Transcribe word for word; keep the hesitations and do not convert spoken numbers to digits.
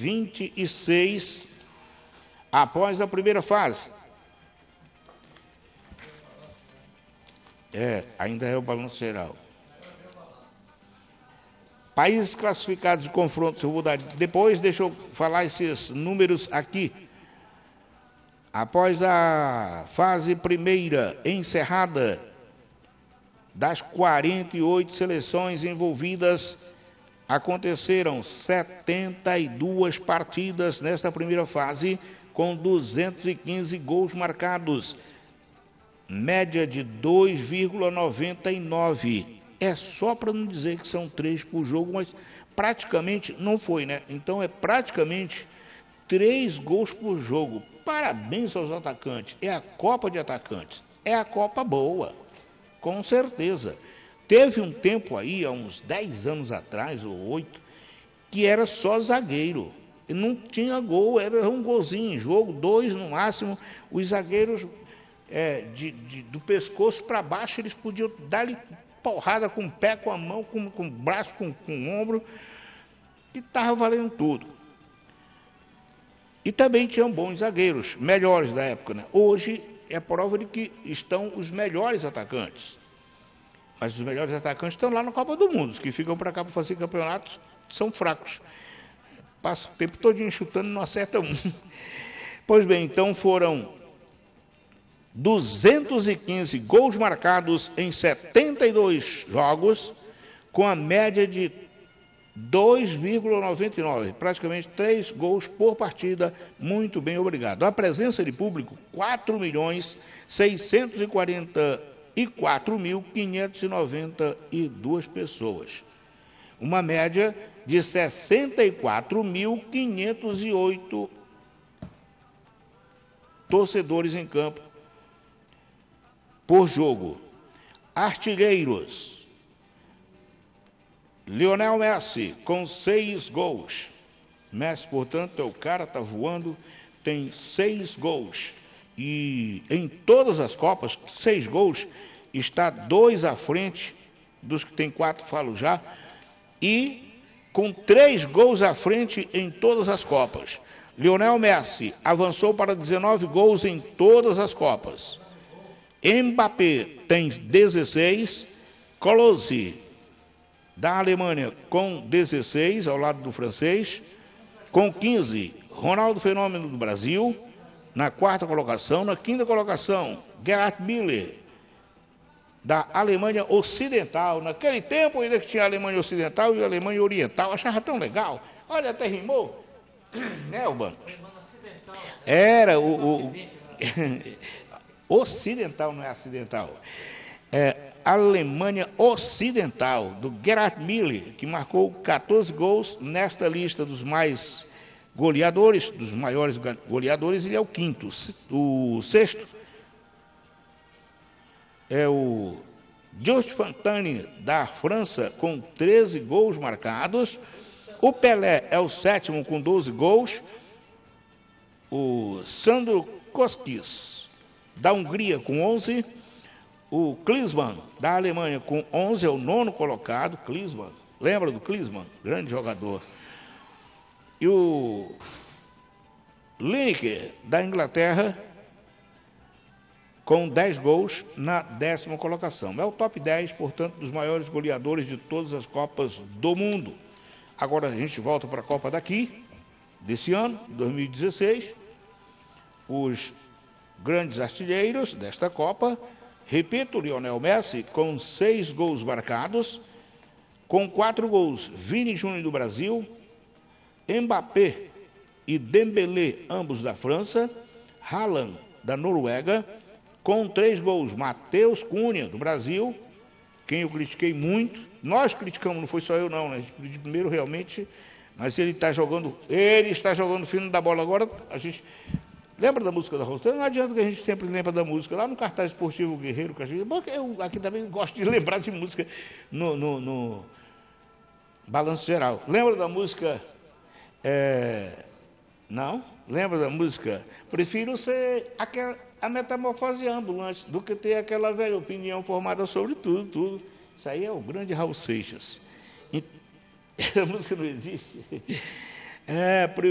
vinte e seis após a primeira fase. É, ainda é o balanço geral. Países classificados de confrontos, eu vou dar depois, deixa eu falar esses números aqui. Após a fase primeira encerrada, das quarenta e oito seleções envolvidas, aconteceram setenta e duas partidas nesta primeira fase, com duzentos e quinze gols marcados, média de dois vírgula noventa e nove. É só para não dizer que são três por jogo, mas praticamente não foi, né? Então é praticamente três gols por jogo. Parabéns aos atacantes. É a Copa de Atacantes. É a Copa boa, com certeza. Teve um tempo aí, há uns dez anos atrás, ou oito, que era só zagueiro. Não tinha gol, era um golzinho em jogo, dois no máximo. Os zagueiros é, de, de, do pescoço para baixo, eles podiam dar-lhe porrada com o pé, com a mão, com, com o braço, com, com o ombro, que estava valendo tudo. E também tinham bons zagueiros, melhores da época, né? Hoje é prova de que estão os melhores atacantes. Mas os melhores atacantes estão lá na Copa do Mundo. Os que ficam para cá para fazer campeonatos são fracos. Passa o tempo todinho chutando e não acerta um. Pois bem, então foram duzentos e quinze gols marcados em setenta e dois jogos, com a média de dois vírgula noventa e nove, praticamente três gols por partida. Muito bem, obrigado. A presença de público, quatro milhões seiscentos e quarenta e quatro mil quinhentos e noventa e duas pessoas. Uma média de sessenta e quatro mil quinhentos e oito torcedores em campo por jogo. Artilheiros: Lionel Messi, com seis gols. Messi, portanto, é o cara, está voando, tem seis gols. E em todas as Copas, seis gols, está dois à frente dos que tem quatro, falo já, e com três gols à frente em todas as Copas. Lionel Messi avançou para dezenove gols em todas as Copas. Mbappé tem dezesseis, Klose, da Alemanha, com dezesseis, ao lado do francês, com quinze, Ronaldo Fenômeno do Brasil, na quarta colocação. Na quinta colocação, Gerd Müller, da Alemanha Ocidental. Naquele tempo ainda que tinha a Alemanha Ocidental e a Alemanha Oriental, achava tão legal. Olha, até rimou, né, Urbano? Era o... o... Ocidental, não é acidental. É, Alemanha Ocidental, do Gerd Müller, que marcou quatorze gols nesta lista dos mais goleadores, dos maiores goleadores. Ele é o quinto. O sexto é o Just Fontaine, da França, com treze gols marcados. O Pelé é o sétimo, com doze gols. O Sandro Kostis, da Hungria, com onze. O Klinsmann, da Alemanha, com onze, é o nono colocado. Klinsmann, lembra do Klinsmann? Grande jogador. E o Lineker, da Inglaterra, com dez gols na décima colocação. É o top dez, portanto, dos maiores goleadores de todas as Copas do Mundo. Agora a gente volta para a Copa daqui, desse ano, dois mil e dezesseis. Os grandes artilheiros desta Copa. Repito, Lionel Messi, com seis gols marcados, com quatro gols, Vini Júnior do Brasil, Mbappé e Dembélé, ambos da França, Haaland, da Noruega, com três gols, Matheus Cunha, do Brasil, quem eu critiquei muito. Nós criticamos, não foi só eu não, né? De primeiro realmente, mas ele está jogando, ele está jogando fino da bola agora. A gente lembra da música da Rosa? Não adianta que a gente sempre lembra da música. Lá no cartaz esportivo Guerreiro, que a gente, eu aqui também gosto de lembrar de música no, no, no balanço geral. Lembra da música? É, não? Lembra da música? Prefiro ser aquela, a metamorfose ambulante do que ter aquela velha opinião formada sobre tudo, tudo. Isso aí é o grande Raul Seixas. E, a música não existe. É,